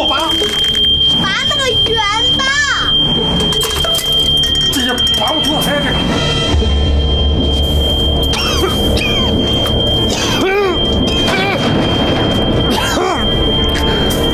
么拔？ 拔那个圆的。 这也拔不出来。